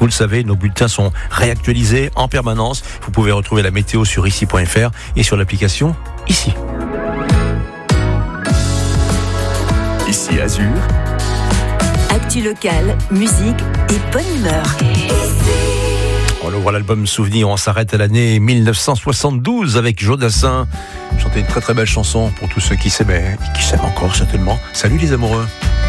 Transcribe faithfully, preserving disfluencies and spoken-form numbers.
Vous le savez, nos bulletins sont réactualisés en permanence. Vous pouvez retrouver la météo sur ici point f r et sur l'application Ici. Ici Azur. Actu locale, musique et bonne humeur. On ouvre l'album Souvenir, on s'arrête à l'année mille neuf cent soixante-douze avec Joe Dassin. Chanter une très très belle chanson pour tous ceux qui s'aimaient et qui s'aiment encore certainement. Salut les amoureux.